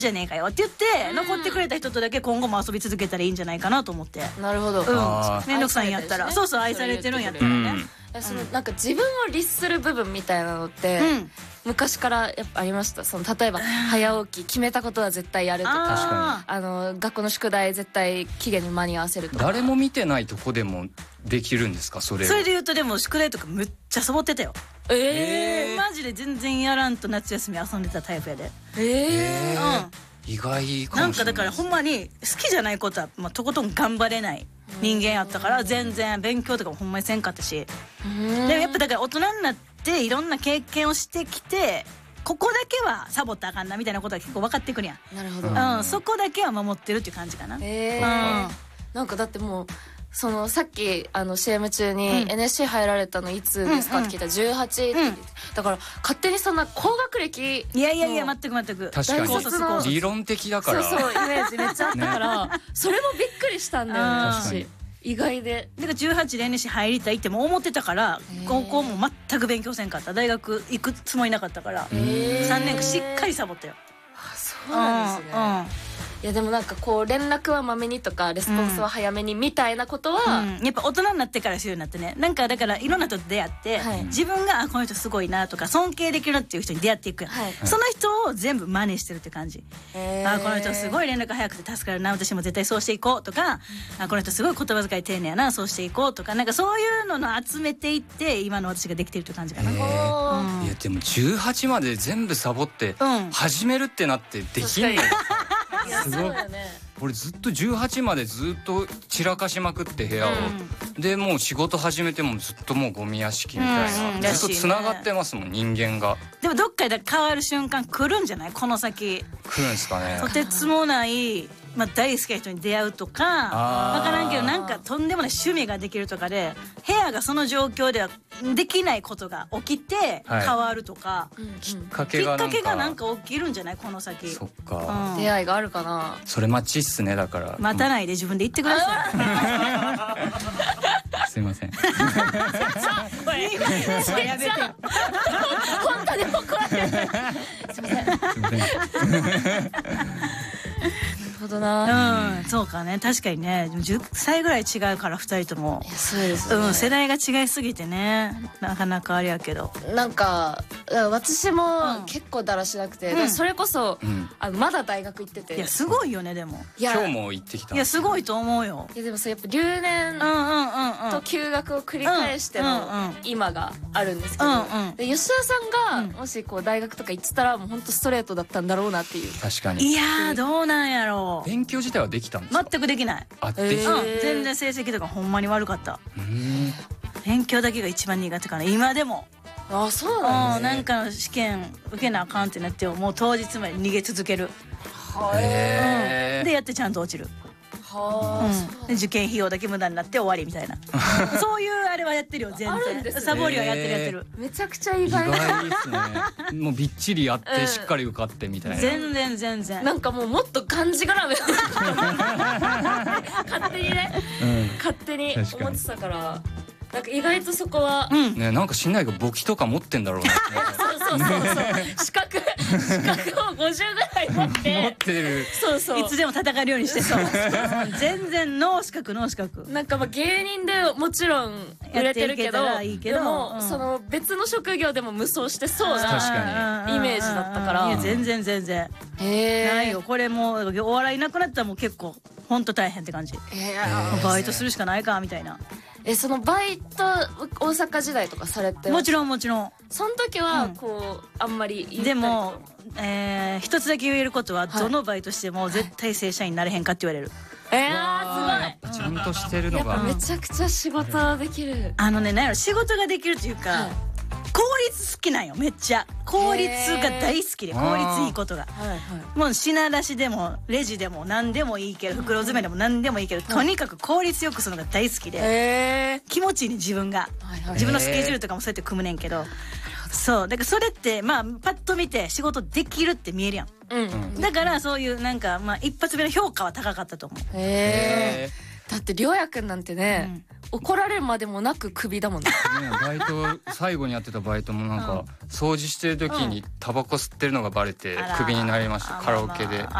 じゃねえかよって言って残ってくれた人とだけ今後も遊び続けたらいいんじゃないかなと思って。 なるほど。 めんどくさいんやったら、そうそう愛されてるんやったらね。 そのなんか自分を律する部分みたいなのって昔からやっぱありました。その例えば早起き決めたことは絶対やるとか、学校の宿題絶対期限に間に合わせるとか。 誰も見てないとこでもできるんですか、それを。 それで言うとでも宿題とかむっちゃサボってたよ。マジで全然やらんと夏休み遊んでたタイプやで。 意外かもしれない。 なんかだからほんまに好きじゃないことは、まあ、とことん頑張れない人間やったから全然勉強とかもほんまにせんかったし。でもやっぱだから大人になっていろんな経験をしてきて、ここだけはサボったらあかんなみたいなことは結構分かってくるやん。 なるほど。 そこだけは守ってるっていう感じかな。 なんかだってもうそのさっきCM 中に NSC 入られたのいつですかって聞いたら18って言って、だから勝手にそんな高学歴。 いや全く確かに理論的だから、 そうイメージめっちゃあったからそれもびっくりしたんだよね私。意外で。 だから18で NSC 入りたいっても思ってたから、高校も全く勉強せんかった。大学行くつもりなかったから3年間しっかりサボったよ。 そうなんですね。いやでもなんかこう連絡はまめにとかレスポンスは早めにみたいなことは、 やっぱ大人になってからするようになってね。なんかだからいろんな人と出会って、自分がこの人すごいなとか尊敬できるっていう人に出会っていくやん。その人を全部真似してるって感じ。この人すごい連絡早くて助かるな、私も絶対そうしていこうとか、この人すごい言葉遣い丁寧やな、そうしていこうとか、なんかそういうのの集めていって今の私ができてるって感じかな。いやでも18まで全部サボって始めるってなってできんのよ。すごい。俺ずっと18までずっと散らかしまくって部屋を、でもう仕事始めてもずっともうゴミ屋敷みたいな、ずっとつながってますもん人間が。 でもどっかで変わる瞬間来るんじゃない？この先来るんですかね。 とてつもない大好きな人に出会うとか分からんけど、なんかとんでもない趣味ができるとかで部屋がその状況ではできないことが起きて変わるとか、 きっかけがなんか起きるんじゃないこの先。 そっか、 出会いがあるかな。 それ待ちっすね。だから待たないで自分で言ってください。 すいません。 やめてよ。 本当に怒られる。すいません。なるほどな。 そうかね、確かにね。10歳ぐらい違うから2人とも。 そうですね。 世代が違いすぎてね、なかなかあれやけど。 なんか私も結構だらしなくて、それこそまだ大学行ってて。 いやすごいよね。でも今日も行ってきた。 いやすごいと思うよ。 いやでもさ、やっぱ留年と休学を繰り返しての今があるんですけど、で吉田さんがもしこう大学とか行ってたらもう本当ストレートだったんだろうなっていう。 確かに。 いやーどうなんやろう。 勉強自体はできたんですか？ 全くできない。全然成績とかほんまに悪かった。勉強だけが一番苦手かな今でも。 そうなんですね。 なんかの試験受けなあかんってなってもう当日まで逃げ続ける。でやってちゃんと落ちる。で受験費用だけ無駄になって終わりみたいなそういうあれはやってるよ。全然サボりはやってる。 めちゃくちゃ意外ですね。もうびっちりやってしっかり受かってみたいな。 全然なんかもうもっとがんじがらめ勝手にね、勝手に思ってたから、なんか意外とそこはね、なんかしんないけど簿記とか持ってんだろうな。 そう資格を50ぐらい持ってる。 そういつでも戦えるようにしてそう全然ノー資格。 なんか芸人でもちろん売れてるけど、でもその別の職業でも無双してそうなイメージだったから。 いや全然ないよ。これもうお笑いなくなったらもう結構ほんと大変って感じ。バイトするしかないかみたいな。 そのバイト大阪時代とかされてもちろんその時はこうあんまりでも一つだけ言えることはどのバイトしても絶対正社員になれへんかって言われる。 すごい。 ちゃんとしてるのがめちゃくちゃ仕事できる。 なんやろ、仕事ができるっていうか効率好きなんよ。めっちゃ効率が大好きで、効率いいことがもう品出しでもレジでも何でもいいけど、袋詰めでも何でもいいけど、とにかく効率よくするのが大好きで、気持ちいいね自分が。自分のスケジュールとかもそうやって組むねんけど、そうだからそれってパッと見て仕事できるって見えるやん。だからそういうなんか一発目の評価は高かったと思う。 だってりょうやくんなんてね、 怒られるまでもなくクビだもんね。 バイト最後にやってたバイトもなんか掃除してる時にタバコ吸ってるのがバレてクビになりました、カラオケで。